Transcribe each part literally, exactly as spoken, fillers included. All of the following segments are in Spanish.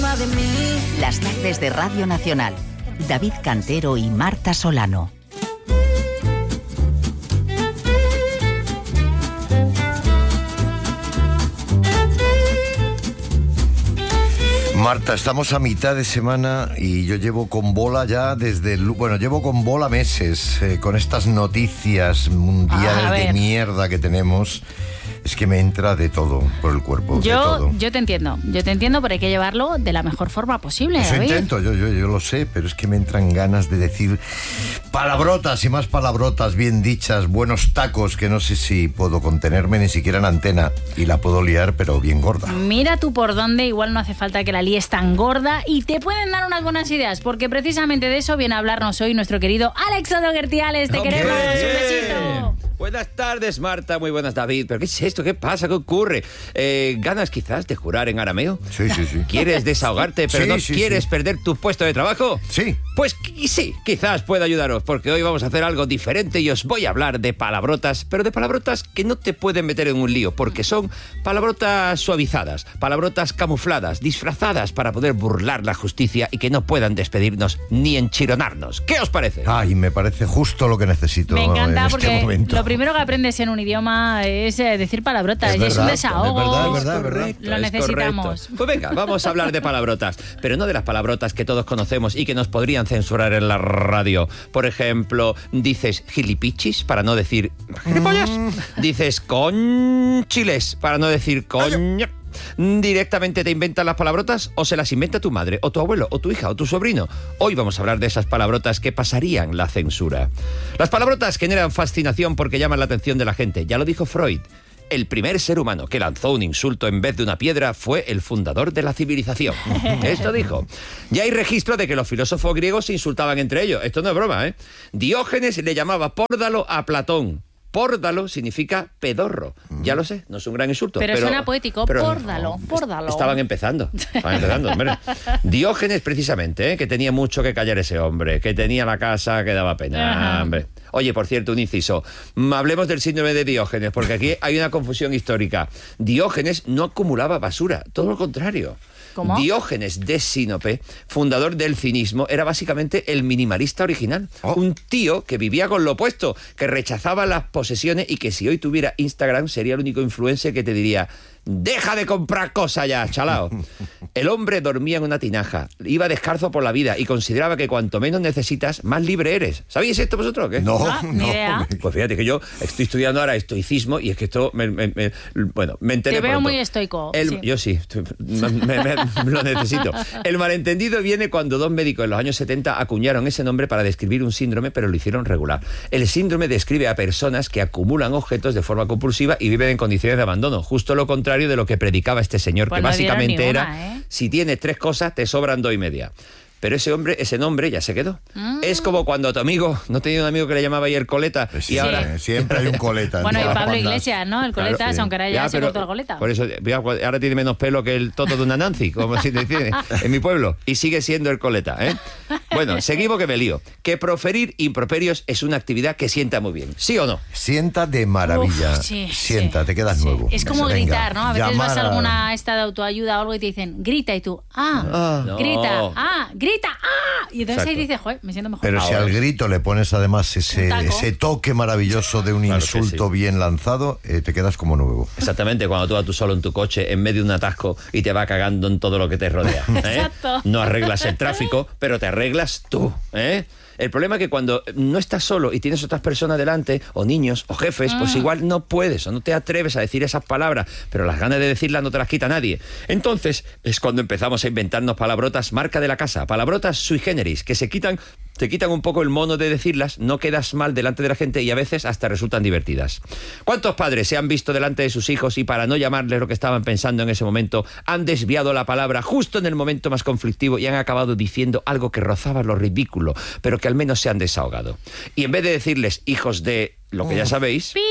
encima de mí. Las tardes de Radio Nacional. David Cantero y Marta Solano. Marta, estamos a mitad de semana y yo llevo con bola ya desde el... Bueno, llevo con bola meses eh, con estas noticias mundiales Ah, a de ver. mierda que tenemos. Es que me entra de todo por el cuerpo, de Yo, todo. yo te entiendo, yo te entiendo, pero hay que llevarlo de la mejor forma posible, Eso David. intento, yo, yo, yo lo sé, pero es que me entran ganas de decir palabrotas y más palabrotas bien dichas, buenos tacos, que no sé si puedo contenerme ni siquiera en antena y la puedo liar, pero bien gorda. Mira tú por dónde, igual no hace falta que la líes tan gorda y te pueden dar unas buenas ideas, porque precisamente de eso viene a hablarnos hoy nuestro querido Alexandro Gertiales. ¡Te ¡Hombre! queremos! ¡Un besito! Buenas tardes, Marta. Muy buenas, David. ¿Pero qué es esto? ¿Qué pasa? ¿Qué ocurre? Eh, ¿Ganas quizás de jurar en arameo? Sí, sí, sí. ¿Quieres desahogarte, pero Sí, no sí, quieres sí. perder tu puesto de trabajo? Sí. Pues qui- sí, quizás pueda ayudaros, porque hoy vamos a hacer algo diferente y os voy a hablar de palabrotas, pero de palabrotas que no te pueden meter en un lío, porque son palabrotas suavizadas, palabrotas camufladas, disfrazadas para poder burlar la justicia y que no puedan despedirnos ni enchironarnos. ¿Qué os parece? Ay, me parece justo lo que necesito Me encanta en porque este momento. lo primero que aprendes en un idioma es eh, decir palabrotas, Es y es un verdad, desahogo. es verdad, es verdad, es verdad. Correcto, Lo es necesitamos. correcto. Pues venga, vamos a hablar de palabrotas, pero no de las palabrotas que todos conocemos y que nos podrían censurar en la radio. Por ejemplo, dices gilipichis para no decir gilipollas. Dices conchiles para no decir coño. ¿Directamente te inventan las palabrotas o se las inventa tu madre, o tu abuelo, o tu hija, o tu sobrino? Hoy vamos a hablar de esas palabrotas que pasarían la censura. Las palabrotas generan fascinación porque llaman la atención de la gente. Ya lo dijo Freud. El primer ser humano que lanzó un insulto en vez de una piedra fue el fundador de la civilización. Esto dijo. Ya hay registro de que los filósofos griegos se insultaban entre ellos. Esto no es broma, ¿eh? Diógenes le llamaba pórdalo a Platón. Pórdalo significa pedorro. Ya lo sé, no es un gran insulto. Pero suena poético, pórdalo, pórdalo. Estaban empezando, estaban empezando, hombre. Diógenes, precisamente, ¿eh? Que tenía mucho que callar ese hombre, que tenía la casa que daba pena, Ajá. hombre. Oye, por cierto, un inciso. Mm, Hablemos del síndrome de Diógenes, porque aquí hay una confusión histórica. Diógenes no acumulaba basura, todo lo contrario. ¿Cómo? Diógenes de Sinope, fundador del cinismo, era básicamente el minimalista original. Oh. Un tío que vivía con lo opuesto, que rechazaba las posesiones y que si hoy tuviera Instagram sería el único influencer que te diría: deja de comprar cosas ya, chalao. El hombre dormía en una tinaja, iba descalzo por la vida y consideraba que cuanto menos necesitas, más libre eres. ¿Sabéis esto vosotros o qué? No, Ah, ni no. idea. Pues fíjate que yo estoy estudiando ahora estoicismo y es que esto me, me- me- bueno, me enteré Te veo pronto. muy estoico, El- sí. Yo sí, me, me- me- lo necesito. El malentendido viene cuando dos médicos en los años setenta acuñaron ese nombre para describir un síndrome, pero lo hicieron regular. El síndrome describe a personas que acumulan objetos de forma compulsiva y viven en condiciones de abandono, justo lo contrario de lo que predicaba este señor, Pues que no dieron básicamente ninguna, era, ¿eh? si tienes tres cosas, te sobran dos y media. Pero ese hombre, ese nombre ya se quedó. Mm. Es como cuando a tu amigo, no tenía un amigo que le llamaba ayer Coleta, Pues y sí, ahora... siempre hay un coleta. en Bueno, y todas las Pablo bandas. Iglesias, ¿no? El Claro, coletas, sí. aunque ahora ya, Ya, se pero cortó el coleta. por eso, mira, ahora tiene menos pelo que el toto de una Nancy, como si te dice en mi pueblo, y sigue siendo el coleta, ¿eh? Bueno, seguimos que me lío. Que proferir improperios es una actividad que sienta muy bien, ¿sí o no? Sienta de maravilla. Uf, sí, Sienta, sí, te quedas sí. nuevo. Es como Venga, gritar, ¿no? A veces llamar vas a a- alguna esta de autoayuda o algo y te dicen, grita, y tú, ah, No. grita, ah, grita, ah. Y entonces ahí Exacto. dices, joder, me siento mejor. Pero si Ahora. al grito le pones además ese, Un taco. ese toque maravilloso de un Claro que insulto sí. bien lanzado, eh, te quedas como nuevo. Exactamente, cuando tú vas tú solo en tu coche en medio de un atasco y te va cagando en todo lo que te rodea. ¿eh? Exacto. No arreglas el tráfico, pero te arreglas tú, ¿eh? El problema es que cuando no estás solo y tienes otras personas delante, o niños, o jefes, pues igual no puedes o no te atreves a decir esas palabras, pero las ganas de decirlas no te las quita nadie. Entonces es cuando empezamos a inventarnos palabrotas marca de la casa, palabrotas sui generis, que se quitan, te quitan un poco el mono de decirlas, no quedas mal delante de la gente y a veces hasta resultan divertidas. ¿Cuántos padres se han visto delante de sus hijos y para no llamarles lo que estaban pensando en ese momento, han desviado la palabra justo en el momento más conflictivo y han acabado diciendo algo que rozaba lo ridículo, pero que al menos se han desahogado? Y en vez de decirles hijos de lo que ya sabéis, Pip.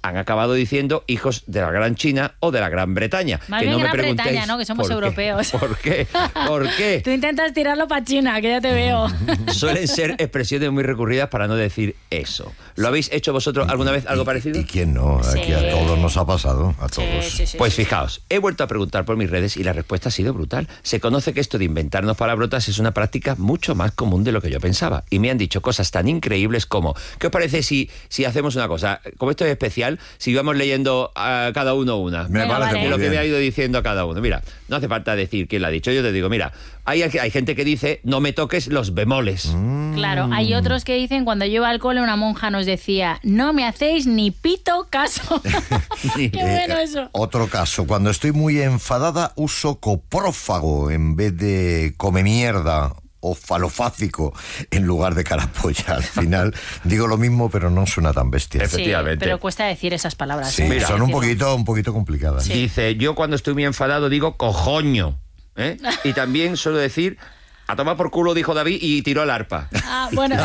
han acabado diciendo hijos de la Gran China o de la Gran Bretaña. Más que bien no me Gran preguntéis Bretaña, ¿no? Que somos por qué. europeos. ¿Por qué? ¿Por qué? Tú intentas tirarlo para China, que ya te veo. Suelen ser expresiones muy recurridas para no decir eso. ¿Lo habéis hecho vosotros alguna vez algo ¿Y- parecido? ¿Y quién no? Aquí Sí. a todos nos ha pasado, a Sí, todos. sí, sí, Pues sí. fijaos, he vuelto a preguntar por mis redes y la respuesta ha sido brutal. Se conoce que esto de inventarnos palabrotas es una práctica mucho más común de lo que yo pensaba. Y me han dicho cosas tan increíbles como, ¿qué os parece si, si hacemos una cosa? Como esto es especial, si vamos leyendo a cada uno una. Me Venga, parece vale. muy De lo que bien. me ha ido diciendo cada uno. Mira, no hace falta decir quién lo ha dicho. Yo te digo, mira, hay, hay gente que dice, no me toques los bemoles. Claro, hay otros que dicen, cuando yo iba al cole, una monja nos decía, no me hacéis ni pito caso. Qué bueno Eh, eso. Otro caso, cuando estoy muy enfadada uso coprófago en vez de come mierda o falofácico en lugar de carapolla. Al final digo lo mismo, pero no suena tan bestia. Efe- Sí, efectivamente. pero cuesta decir esas palabras. Sí, ¿eh? Mira. son un Decirlo. poquito, un poquito complicadas. Dice, yo cuando estoy muy enfadado digo cojoño. ¿eh? Y también suelo decir, a tomar por culo, dijo David, y tiró el arpa. Ah, bueno,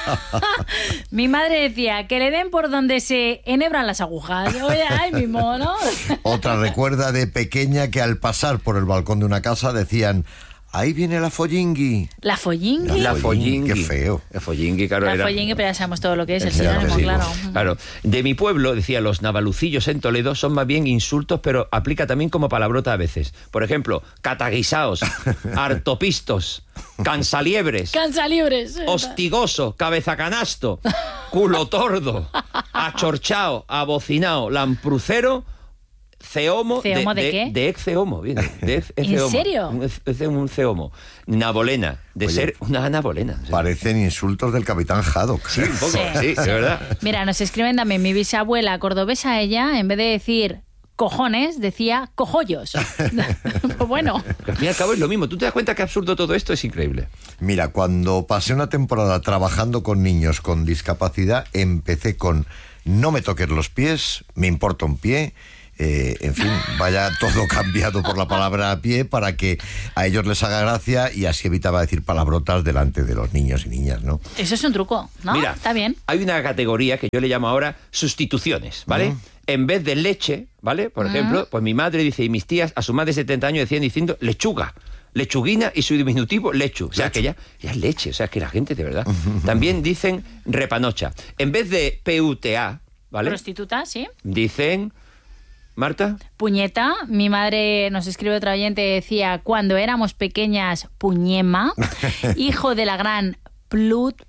mi madre decía que le den por donde se enhebran las agujas. Oye, ahí mismo, ¿no? Otra recuerda de pequeña que al pasar por el balcón de una casa decían, ahí viene la follingui. La follingui. La Follín, follingui. qué feo. La follingui, claro, La era... follingui, pero ya sabemos todo lo que es, el Claro, sinónimo, sí. claro. Claro. De mi pueblo, decía, los navalucillos en Toledo son más bien insultos, pero aplica también como palabrota a veces. Por ejemplo, cataguisaos, hartopistos, cansaliebres, Cansalibres. hostigoso, cabezacanasto, culo tordo, achorchao, abocinao, lamprucero, ceomo. ¿Ceomo de qué? De exceomo, viene. De ex- ¿En exceomo. serio? Un, ex- ex- un ceomo. Nabolena, de Oye, ser una anabolena. Sí. Parecen insultos del capitán Haddock. Sí, un poco, Sí, sí, de verdad. Mira, nos escriben también, mi bisabuela cordobesa, ella, en vez de decir cojones, decía cojollos. Pues bueno. Al fin y al cabo es lo mismo. ¿Tú te das cuenta que absurdo todo esto? Es increíble. Mira, cuando pasé una temporada trabajando con niños con discapacidad, empecé con no me toques los pies, me importa un pie. Eh, en fin, vaya todo cambiado por la palabra pie para que a ellos les haga gracia y así evitaba decir palabrotas delante de los niños y niñas, ¿no? Eso es un truco, ¿no? Mira, Está bien. hay una categoría que yo le llamo ahora sustituciones, ¿vale? En vez de leche, ¿vale? Por ejemplo, pues mi madre dice, y mis tías a su más de setenta años decían diciendo lechuga. Lechuguina y su diminutivo lechu. O sea, Lechu. que ya, ya es leche. O sea, que la gente, de verdad. También dicen repanocha. En vez de P U T A, ¿vale? Prostituta, sí. Dicen... ¿Marta? Puñeta, mi madre nos escribe otra oyente, decía, cuando éramos pequeñas, puñema, hijo de la gran Pluta.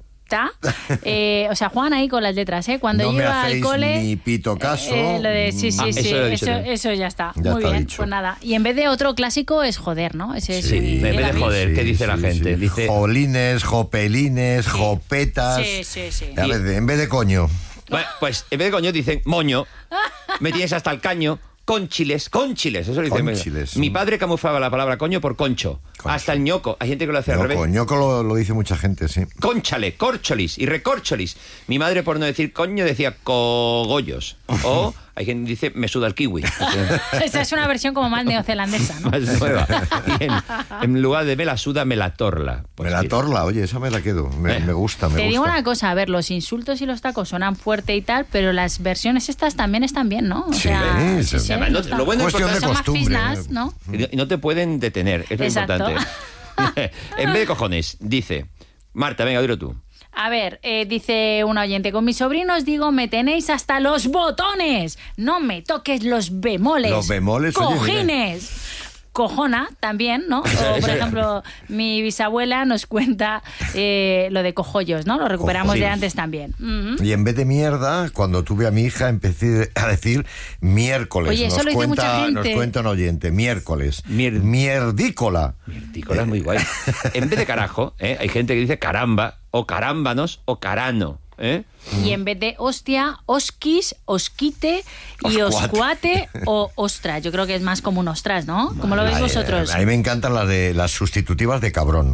Eh, o sea, juegan ahí con las letras, ¿eh? Cuando No yo me iba al hacéis cole... ni pito caso. eh, lo de, sí, sí, Ah, sí, eso lo he eso, dicho también. eso ya está. Ya Muy está bien, dicho. pues nada. Y en vez de otro clásico es joder, ¿no? Ese es Sí. un- En vez de David. joder, ¿qué dice la gente? sí. Dice- Jolines, jopelines, jopetas. Sí, sí, sí. A ver, en vez de coño. Bueno, pues en vez de coño dicen moño, me tienes hasta el caño, conchiles, conchiles, eso lo dice. Conchiles. Mi padre camuflaba la palabra coño por concho, Concho. hasta el ñoco, hay gente que lo hace al Ñoco, revés. ñoco lo, lo dice mucha gente, sí. Cónchale, córcholis y recorcholis. Mi madre, por no decir coño, decía cogollos. O hay quien dice me suda el kiwi. Esa es una versión como más neozelandesa, ¿no? Más nueva. Y en, en lugar de me la suda, me la torla. Pues me la mira. torla, oye, esa me la quedo. Me, Eh. me gusta, me Te digo gusta. una cosa, a ver, los insultos y los tacos sonan fuerte y tal, pero las versiones estas también están bien, ¿no? O Sí, sea, sí, sí. Además, no- está- lo bueno es Cuestión porque de son más costumbre. fisnas, ¿no? Y no te pueden detener, es lo Exacto. importante. En vez de cojones, dice... Marta, venga, dilo tú. A ver, eh, dice un oyente, con mis sobrinos digo, me tenéis hasta los botones, no me toques los bemoles. Los bemoles, oye, cojines. Cojona también, ¿no? O, por ejemplo, mi bisabuela nos cuenta eh, lo de cojollos, ¿no? Lo recuperamos de Cojollos. antes también. Ujú. Y en vez de mierda, cuando tuve a mi hija, empecé a decir miércoles. Oye, eso nos, lo dice cuenta, mucha gente. nos cuenta un oyente, miércoles. Mier- Mierdícola. Tícola es muy guay. En vez de carajo, ¿eh? hay gente que dice caramba, o carámbanos, o carano. ¿eh? Y en vez de hostia, osquis, osquite y Oscuate. oscuate o ostras. Yo creo que es más como un ostras, ¿no? ¿Cómo lo veis Ay, vosotros? A mí me encantan las de las sustitutivas de cabrón.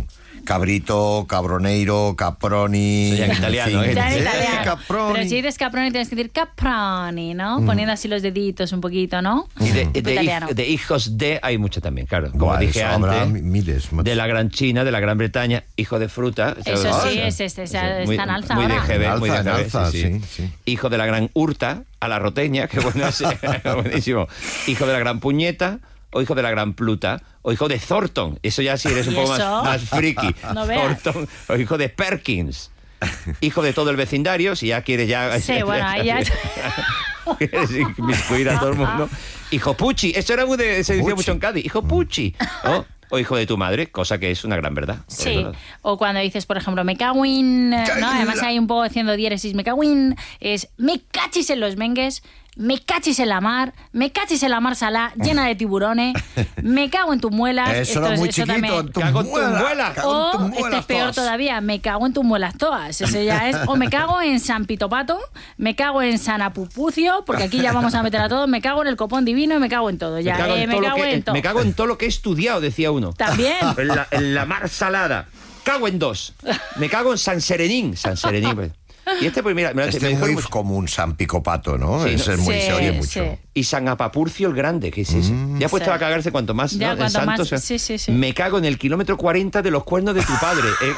Cabrito, cabroneiro, caproni... Ya en italiano, ¿eh? Ya en Sí, italiano. caproni. Pero si dices caproni tienes que decir caproni, ¿no? Poniendo así los deditos un poquito, ¿no? Y de, Tipo de, italiano. hij- de hijos de hay mucho también, claro. Como Buah, dije eso habrá antes, miles. macho. de la Gran China, de la Gran Bretaña, hijo de fruta. Eso ¿sabes? sí, Ah, es, es, es, sí, está muy, en alza muy de ahora. G B, En muy de alza, en G B, alza, sí, sí, sí. sí. Hijo de la Gran Hurta, a la roteña, que bueno, sí, buenísimo. Hijo de la Gran Puñeta, o hijo de la Gran Pluta, o hijo de Thornton. Eso ya sí eres un ¿Y poco más, eso? más friki. No veas. Thornton, o hijo de Perkins. Hijo de todo el vecindario, si ya quieres ya... Sí, bueno, ahí ya... Quieres inmiscuir a todo el mundo. Hijo Pucci, eso era muy de, se decía Pucci. mucho en Cádiz. Hijo Pucci. ¿No? O hijo de tu madre, cosa que es una gran verdad. Sí, o cuando dices, por ejemplo, me cago en... ¿no? Además hay un poco haciendo diéresis, me cago en... Es me cachis en los mengues, me cachis en la mar, me cachis en la mar salá llena de tiburones, me cago en tus muelas. Eso Esto era es- muy eso chiquito. también. En tu Cago en tu muela, muela. cago en tus O, este muelas es peor todas. todavía, me cago en tus muelas todas. Eso ya es, o me cago en San Pitopato, me cago en San Apupucio, porque aquí ya vamos a meter a todos, me cago en el copón divino y me cago en todo. Ya, me cago, eh, en, me todo cago lo que, en todo. me cago en todo lo que he estudiado, decía uno. También. En la, en la mar salada. Cago en dos. Me cago en San Serenín. San Serenín. pues. Y este, pues mira, me, Este me es dijeron muy mucho. como un San Picopato, ¿no? Sí, Ese ¿no? es muy, Sí, se oye mucho. sí. Y San Apapurcio el Grande, ¿qué es ese? Ya ha puesto Sí. a cagarse cuanto más. Ya, ¿no? En cuanto más, santos, sí, sí, sí. Me cago en el kilómetro cuarenta de los cuernos de tu padre. ¿eh?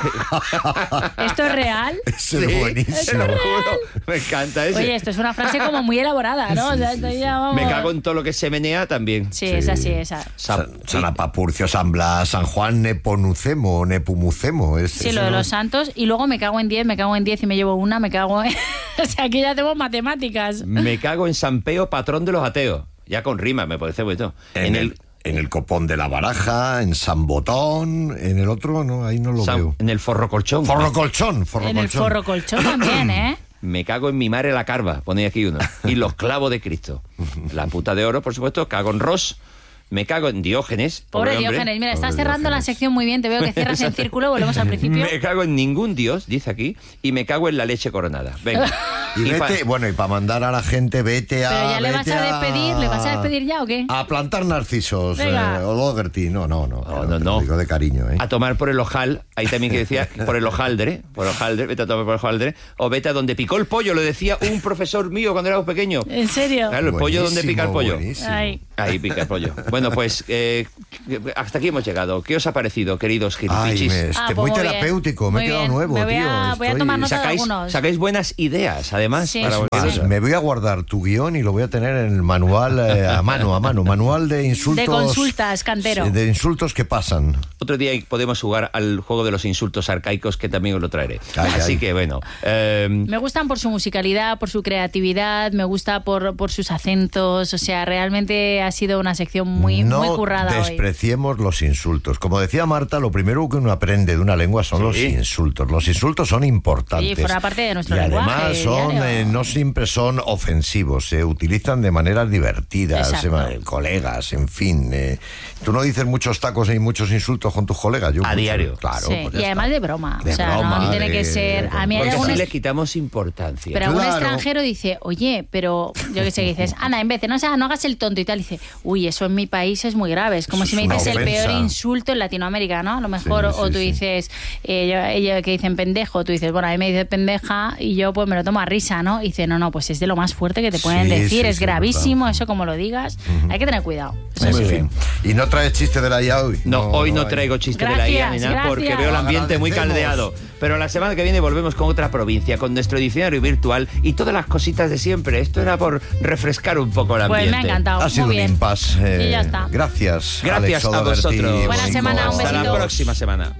¿Esto es real? Ese Sí, es buenísimo. te lo juro. Me encanta ese. Oye, esto es una frase como muy elaborada, ¿no? O sea, esto ya vamos- Me cago en todo lo que se menea también. Sí, es así, esa. San, San Apapurcio, San Blas, San Juan Neponucemo, Nepumucemo. Es, Sí, eso lo de no- los santos. Y luego me cago en diez, me cago en diez y me llevo una, me cago en... O sea, aquí ya tenemos matemáticas. Me cago en San Peo, patrón de los ateos. Ya con rima, me parece bonito. En, En el, el, en el copón de la baraja, en San Botón, en el otro, no, ahí no lo San- veo. en el forro colchón. Forro colchón, forro En el colchón. forro colchón también, ¿eh? Me cago en mi madre la carva, pone aquí uno. Y los clavos de Cristo. La puta de oro, por supuesto. Cago en Ross. Me cago en Diógenes. Pobre hombre. Diógenes, mira, estás Pobre cerrando la Diógenes. sección muy bien, te veo que cierras en círculo, volvemos al principio. Me cago en ningún dios, dice aquí. Y me cago en la leche coronada. Venga. Y Y pa- vete, bueno, y para mandar a la gente, vete a. Pero ya le vas vete a despedir, ¿le vas a despedir ya o qué? A plantar narcisos, Venga. eh, o Dougherty. No, no, no. No, que no, te no. lo digo de cariño, ¿eh? A tomar por el ojal, ahí también que decía, por el hojaldre, por el hojaldre, vete a tomar por el hojaldre, o vete a donde picó el pollo, lo decía un profesor mío cuando era pequeño. ¿En serio? Claro, el pollo donde pica el pollo. Buenísimo. Ay. Ahí pica el pollo. Bueno, pues eh, hasta aquí hemos llegado. ¿Qué os ha parecido, queridos Ay, gilipichis? me, este, Ah, pues muy muy bien. terapéutico, me Muy he quedado bien. nuevo, Me voy tío. a- voy a estoy- tomar nota de Sacáis, algunos. sacáis buenas ideas, además. Sí. para Es volver Más, a- me voy a guardar tu guión y lo voy a tener en el manual eh, a mano, a mano. Manual de insultos. De consultas, Cantero. Sí, de insultos que pasan. Otro día podemos jugar al juego de los insultos arcaicos, que también os lo traeré. Ay, Así ay. que bueno. eh, Me gustan por su musicalidad, por su creatividad, me gusta por, por sus acentos, o sea, realmente ha sido una sección muy, no muy currada hoy. despreciemos los insultos. Como decía Marta, lo primero que uno aprende de una lengua son Sí. los insultos. Los insultos son importantes. Sí, forma parte de nuestro y lenguaje además son, diario. eh, no siempre son ofensivos, se utilizan de maneras divertidas, Exacto. eh, colegas, en fin. eh. Tú no dices muchos tacos y muchos insultos con tus colegas. Yo A mucho, diario. Claro. Sí, pues ya y además está. de broma, De o sea, broma, no tiene de- que ser... A mí hay porque algún así es- le quitamos importancia. Pero algún Claro. extranjero dice, oye, pero yo que sé, dices, anda, en vez de no, o sea, no hagas el tonto y tal, dice, uy, eso en mi país es muy grave. Es como Eso si me es una dices el ofensa. peor insulto en Latinoamérica, ¿no? A lo mejor, Sí, sí, o tú sí. dices, eh, yo- ella que dicen pendejo, tú dices, bueno, a mí me dice pendeja y yo pues me lo tomo a risa, ¿no? Y dice, no, no, pues es de lo más fuerte que te pueden Sí, decir, sí, es sí, gravísimo, verdad. eso como lo digas, hay que tener cuidado. Eso Muy sí. bien. ¿Y no traes chiste de la I A hoy? No, hoy no hay. traigo chiste de la I A ni Gracias, nada porque gracias. veo el ambiente muy Agradecemos. caldeado. Pero la semana que viene volvemos con otra provincia, con nuestro diccionario virtual y todas las cositas de siempre. Esto era por refrescar un poco el Pues ambiente. me ha encantado, Ha sido muy un bien. impasse. eh, Y ya está. Gracias. Gracias Alex a O'Doherty, vosotros. Buena Bonico. semana, un Hasta la besito. próxima semana.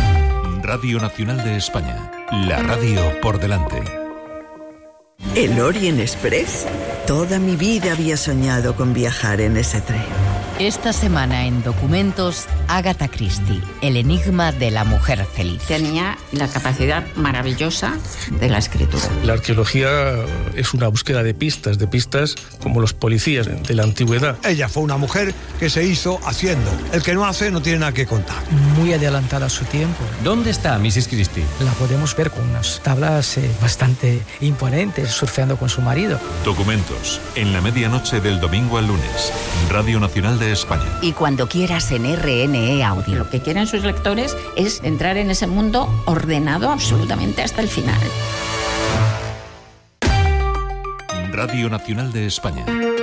Radio Nacional de España. La radio por delante. ¿El Orient Express? Toda mi vida había soñado con viajar en ese tren. Esta semana en Documentos, Agatha Christie, el enigma de la mujer feliz. Tenía la capacidad maravillosa de la escritura. La arqueología es una búsqueda de pistas, de pistas como los policías de la antigüedad. Ella fue una mujer que se hizo haciendo. El que no hace no tiene nada que contar. Muy adelantada a su tiempo. ¿Dónde está missus Christie? La podemos ver con unas tablas eh, bastante imponentes, surfeando con su marido. Documentos. En la medianoche del domingo al lunes. Radio Nacional de de España. Y cuando quieras en R N E Audio. Lo que quieren sus lectores es entrar en ese mundo ordenado absolutamente hasta el final. Radio Nacional de España.